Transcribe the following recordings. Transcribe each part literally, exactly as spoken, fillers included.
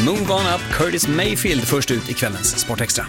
Move On Up, Curtis Mayfield först ut i kvällens Sportextra.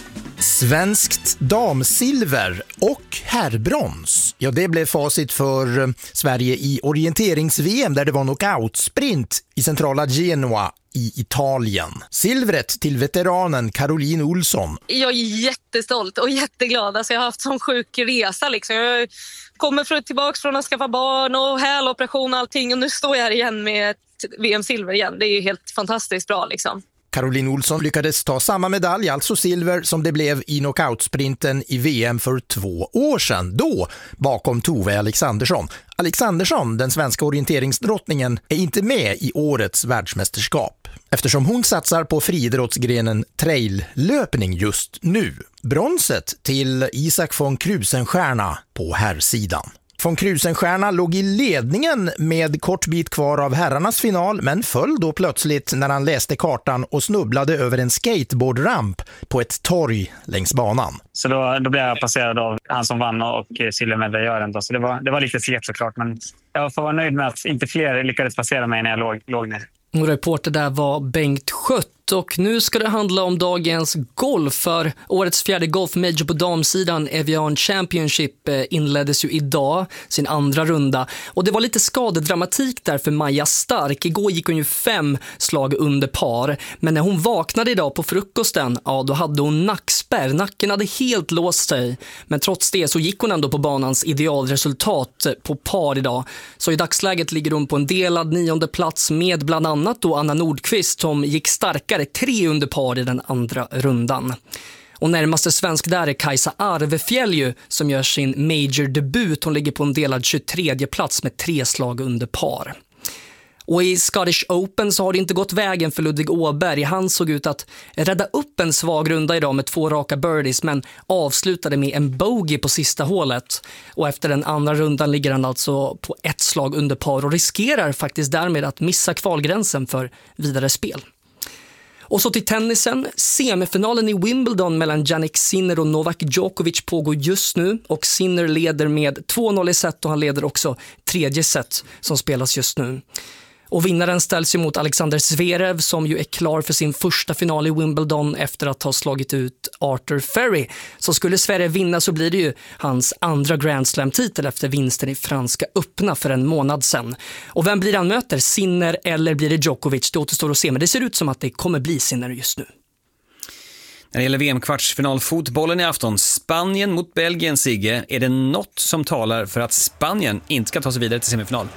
Svenskt damsilver och herrbrons. Ja, det blev facit för Sverige i orienterings-V M där det var knockout-sprint i centrala Genoa i Italien. Silvret till veteranen Caroline Olsson. Jag är jättestolt och jätteglad. Alltså jag har haft sån sjuk resa. Liksom. Jag kommer från, tillbaka från att skaffa barn och häloperation och allting. Och nu står jag här igen med ett V M-silver igen. Det är ju helt fantastiskt bra liksom. Caroline Olsson lyckades ta samma medalj, alltså silver, som det blev i knockoutsprinten i V M för två år sedan. Då bakom Tove Alexandersson. Alexandersson, den svenska orienteringsdrottningen, är inte med i årets världsmästerskap eftersom hon satsar på friidrottsgrenen traillöpning just nu. Bronset till Isak von Krusenstjerna på herrsidan. Von Krusenstjerna låg i ledningen med kort bit kvar av herrarnas final men föll då plötsligt när han läste kartan och snubblade över en skateboardramp på ett torg längs banan. Så då, då blev jag passerad av han som vann och silvermedaljören då. Så det var, det var lite segt såklart, men jag får vara nöjd med att inte fler lyckades passera mig när jag låg, låg ner. Och reporter där var Bengt Schött. Och nu ska det handla om dagens golf, för årets fjärde golfmajor på damsidan, Evian Championship, inleddes ju idag sin andra runda. Och det var lite skadedramatik där för Maja Stark. Igår gick hon ju fem slag under par. Men när hon vaknade idag på frukosten, ja då hade hon nackspärr. Nacken hade helt låst sig. Men trots det så gick hon ändå på banans idealresultat på par idag. Så i dagsläget ligger hon på en delad nionde plats med bland annat då Anna Nordqvist som gick starkare tre under par i den andra rundan. Och närmaste svensk där är Kajsa Arvefjäll ju, som gör sin major-debut. Hon ligger på en delad tjugotredje plats med tre slag under par. Och i Scottish Open så har det inte gått vägen för Ludvig Åberg. Han såg ut att rädda upp en svag runda idag med två raka birdies, men avslutade med en bogey på sista hålet. Och efter den andra rundan ligger han alltså på ett slag under par och riskerar faktiskt därmed att missa kvalgränsen för vidare spel. Och så till tennisen. Semifinalen i Wimbledon mellan Jannik Sinner och Novak Djokovic pågår just nu. Och Sinner leder med två noll i set och han leder också tredje set som spelas just nu. Och vinnaren ställs ju mot Alexander Zverev som ju är klar för sin första final i Wimbledon efter att ha slagit ut Arthur Ferry. Så skulle Zverev vinna så blir det ju hans andra Grand Slam-titel efter vinsten i franska öppna för en månad sedan. Och vem blir han möter? Sinner eller blir det Djokovic? Det återstår att se, men det ser ut som att det kommer bli Sinner just nu. När det gäller V M-kvartsfinalfotbollen i afton, Spanien mot Belgien, Sigge, är det något som talar för att Spanien inte ska ta sig vidare till semifinal?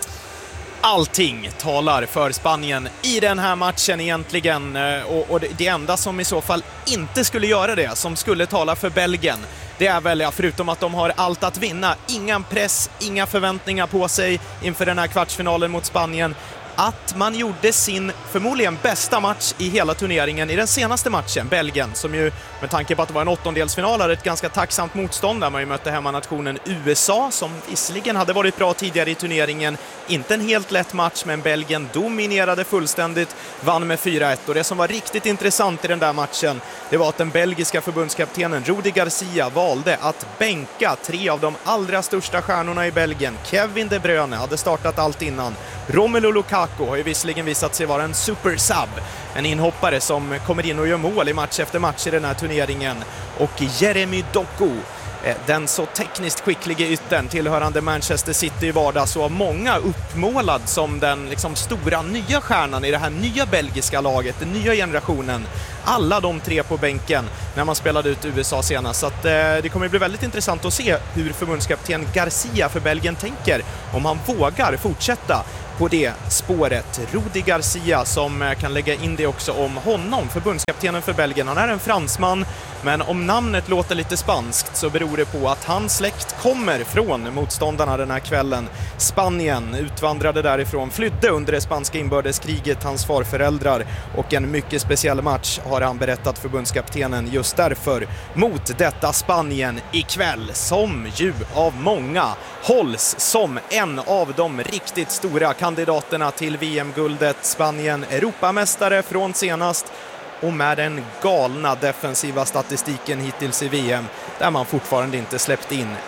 Allting talar för Spanien i den här matchen egentligen, och, och det enda som i så fall inte skulle göra det, som skulle tala för Belgien, det är väl, ja, förutom att de har allt att vinna, ingen press, inga förväntningar på sig inför den här kvartsfinalen mot Spanien, att man gjorde sin förmodligen bästa match i hela turneringen i den senaste matchen, Belgien, som ju med tanke på att det var en åttondelsfinal hade ett ganska tacksamt motstånd där man ju mötte hemmanationen U S A som visserligen hade varit bra tidigare i turneringen. Inte en helt lätt match, men Belgien dominerade fullständigt, vann med fyra ett, och det som var riktigt intressant i den där matchen, det var att den belgiska förbundskaptenen Rudi Garcia valde att bänka tre av de allra största stjärnorna i Belgien. Kevin De Bruyne hade startat allt innan. Romelu Lukaku har ju visserligen visat sig vara en super sub, en inhoppare som kommer in och gör mål i match efter match i den här turneringen. Och Jeremy Doku, den så tekniskt skickliga yttern tillhörande Manchester City i vardag, så många uppmålad som den liksom stora nya stjärnan i det här nya belgiska laget, den nya generationen. Alla de tre på bänken när man spelade ut U S A senast. Så att, eh, det kommer bli väldigt intressant att se hur förbundskapten Garcia för Belgien tänker, om han vågar fortsätta på det spåret. Rudi Garcia, som kan lägga in det också om honom, förbundskaptenen för Belgien. Han är en fransman, men om namnet låter lite spanskt så beror det på att hans släkt kommer från motståndarna den här kvällen. Spanien utvandrade därifrån, flydde under det spanska inbördeskriget, hans farföräldrar, och en mycket speciell match har han berättat förbundskaptenen just därför mot detta Spanien ikväll, som ju av många hålls som en av de riktigt stora kandidaterna till V M-guldet. Spanien Europamästare från senast, och med den galna defensiva statistiken hittills i V M, där man fortfarande inte släppt in ett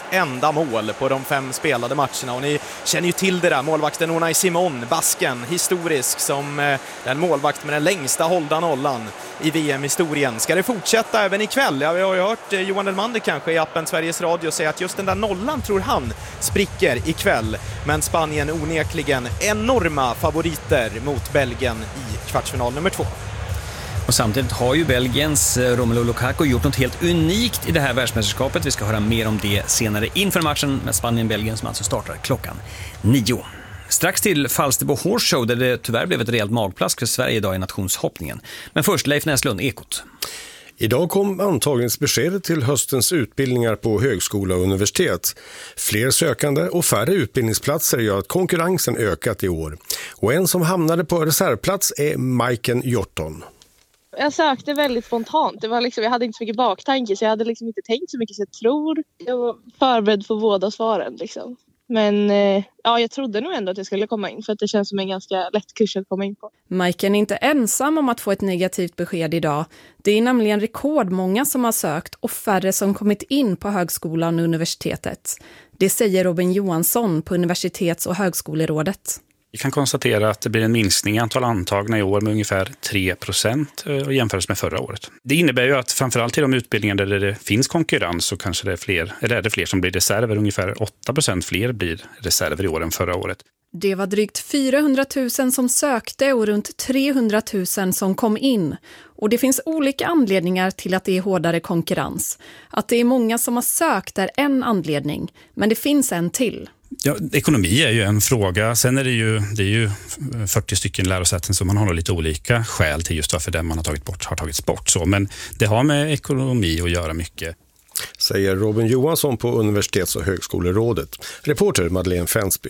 enda mål på de fem spelade matcherna. Och ni känner ju till det där, målvakten Unai Simon, basken, historisk som eh, den målvakt med den längsta hållda nollan i V M-historien. Ska det fortsätta även ikväll? Ja, vi har ju hört eh, Johan Elmander kanske i appen Sveriges Radio säga att just den där nollan tror han spricker ikväll. Men Spanien onekligen enorma favoriter mot Belgien i kvartsfinal nummer två. Och samtidigt har ju Belgiens Romelu Lukaku gjort något helt unikt i det här världsmästerskapet. Vi ska höra mer om det senare inför matchen med Spanien-Belgien som alltså startar klockan nio. Strax till Falsterbo Horse Show där det tyvärr blev ett rejält magplask för Sverige idag i nationshoppningen. Men först Leif Näslund, Ekot. Idag kom antagningsbeskedet till höstens utbildningar på högskola och universitet. Fler sökande och färre utbildningsplatser gör att konkurrensen ökat i år. Och en som hamnade på reservplats är Majken Hjorton. Jag sökte väldigt spontant. Det var liksom, jag hade inte så mycket baktanke så jag hade liksom inte tänkt så mycket så jag tror. Jag var förberedd för båda svaren liksom. Men eh, ja, jag trodde nog ändå att jag skulle komma in för att det känns som en ganska lätt kurs att komma in på. Majken är inte ensam om att få ett negativt besked idag. Det är nämligen rekordmånga som har sökt och färre som kommit in på högskolan och universitetet. Det säger Robin Johansson på Universitets- och högskolerådet. Vi kan konstatera att det blir en minskning i antal antagna i år med ungefär tre procent och jämfört med förra året. Det innebär ju att framförallt i de utbildningar där det finns konkurrens så kanske det är fler, eller är det fler som blir reserver. Ungefär åtta procent fler blir reserver i år än förra året. Det var drygt fyrahundratusen som sökte och runt trehundratusen som kom in. Och det finns olika anledningar till att det är hårdare konkurrens. Att det är många som har sökt är en anledning, men det finns en till. Ja, ekonomi är ju en fråga. Sen är det ju, det är ju fyrtio stycken lärosäten som man har lite olika skäl till just varför den man har tagit bort har tagits bort. Så, men det har med ekonomi att göra mycket. Säger Robin Johansson på Universitets- och högskolerådet. Reporter Madeleine Fensby.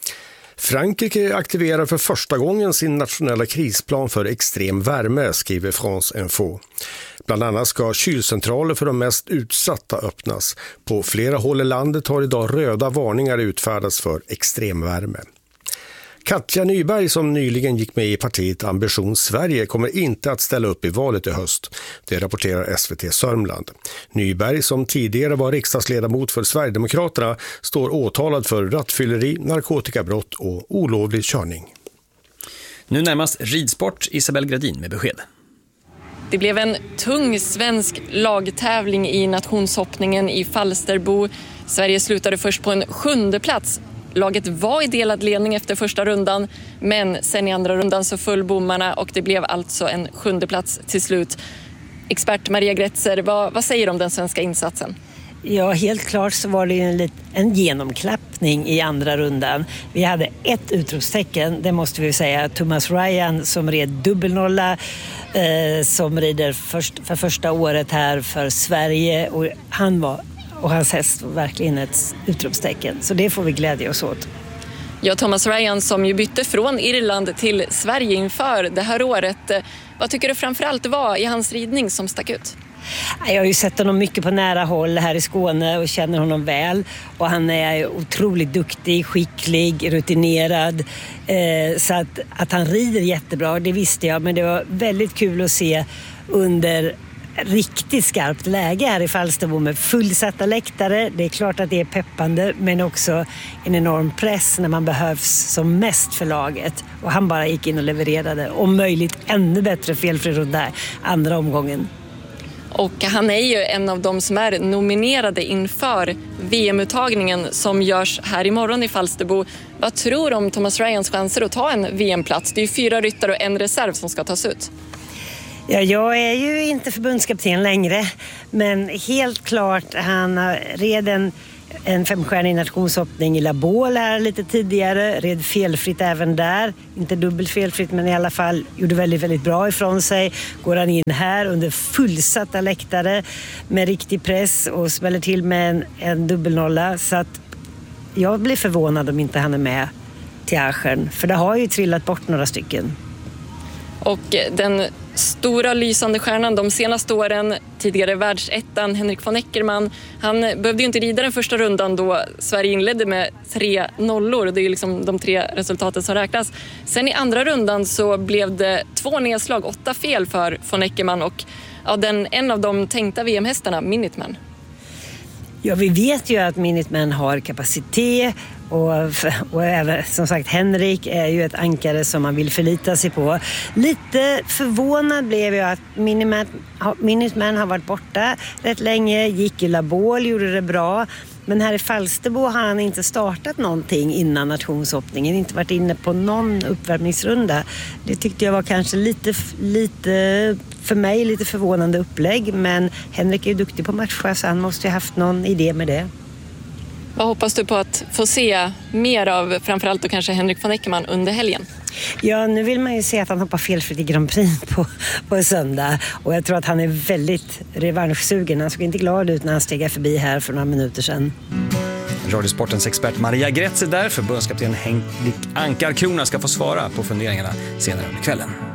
Frankrike aktiverar för första gången sin nationella krisplan för extrem värme, skriver France Info. Bland annat ska kylcentraler för de mest utsatta öppnas. På flera håll i landet har idag röda varningar utfärdats för extremvärme. Katja Nyberg, som nyligen gick med i partiet Ambition Sverige, kommer inte att ställa upp i valet i höst. Det rapporterar S V T Sörmland. Nyberg, som tidigare var riksdagsledamot för Sverigedemokraterna, står åtalad för rattfylleri, narkotikabrott och olovlig körning. Nu närmast ridsport, Isabel Gradin med besked. Det blev en tung svensk lagtävling i nationshoppningen i Falsterbo. Sverige slutade först på en sjunde plats. Laget var i delad ledning efter första rundan, men sen i andra rundan så föll bommarna och det blev alltså en sjunde plats till slut. Expert Maria Gretzer, vad, vad säger du om den svenska insatsen? Ja, helt klart så var det en, en genomklappning i andra rundan. Vi hade ett utropstecken, det måste vi säga. Thomas Ryan som red dubbelnolla, eh, som rider först, för första året här för Sverige. Och han var, och hans häst var verkligen ett utropstecken. Så det får vi glädja oss åt. Ja, Thomas Ryan som ju bytte från Irland till Sverige inför det här året. Vad tycker du framförallt var i hans ridning som stack ut? Jag har ju sett honom mycket på nära håll här i Skåne och känner honom väl. Och han är otroligt duktig, skicklig, rutinerad. Eh, så att, att han rider jättebra, det visste jag. Men det var väldigt kul att se under riktigt skarpt läge här i Falsterbo med fullsatta läktare. Det är klart att det är peppande, men också en enorm press när man behövs som mest för laget. Och han bara gick in och levererade. Om möjligt ännu bättre felfri runda här, andra omgången. Och han är ju en av de som är nominerade inför V M-uttagningen som görs här imorgon i Falsterbo. Vad tror du om Thomas Ryans chanser att ta en V M-plats? Det är ju fyra ryttare och en reserv som ska tas ut. Ja, jag är ju inte förbundskapten längre, men helt klart han red en, en femstjärnig nationshoppning i La Baule här lite tidigare, red felfritt även där, inte dubbelt felfritt men i alla fall gjorde väldigt, väldigt bra ifrån sig. Går han in här under fullsatta läktare med riktig press och smäller till med en, en dubbelnolla, så att jag blir förvånad om inte han är med till Aschen, för det har ju trillat bort några stycken. Och den stora lysande stjärnan de senaste åren, tidigare världsettan Henrik von Eckermann, han behövde ju inte rida den första rundan då Sverige inledde med tre nollor. Det är ju liksom de tre resultaten som räknas. Sen i andra rundan så blev det två nedslag, åtta fel för von Eckermann och ja, den, en av de tänkta V M-hästarna, Minuteman. Ja, vi vet ju att Minutemen har kapacitet och, och även, som sagt, Henrik är ju ett ankare som man vill förlita sig på. Lite förvånad blev jag att Minutemen, Minutemen har varit borta rätt länge. Gick i Labol, gjorde det bra. Men här i Falsterbo har han inte startat någonting innan nationshoppningen. Inte varit inne på någon uppvärmningsrunda. Det tyckte jag var kanske lite, lite för mig lite förvånande upplägg. Men Henrik är ju duktig på matcha så han måste ju haft någon idé med det. Vad hoppas du på att få se mer av framförallt då kanske Henrik von Eckermann under helgen? Ja, nu vill man ju se att han hoppar felfritt i Grand Prix på, på söndag. Och jag tror att han är väldigt revanschsugen. Han såg inte glad ut när han steg förbi här för några minuter sedan. Radiosportens expert Maria Gretz är där. Förbundskapten Henrik Ankarkrona ska få svara på funderingarna senare under kvällen.